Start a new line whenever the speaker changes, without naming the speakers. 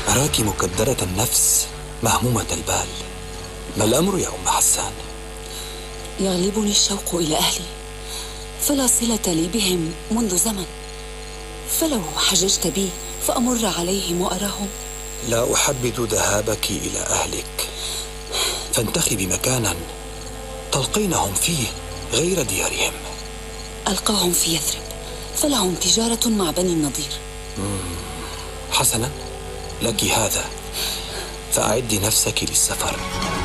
أراك مكدرة النفس مهمومة البال، ما الأمر يا أم حسان؟
يغلبني الشوق إلى أهلي، فلا صلة لي بهم منذ زمن، فلو حججت بي فأمر عليهم وأراهم.
لا أحبذ ذهابك إلى أهلك، فانتخبي مكانا تلقينهم فيه غير ديارهم.
ألقاهم في يثرب، فلهم تجارة مع بني النضير.
حسنا، لك هذا، فأعدي نفسك للسفر.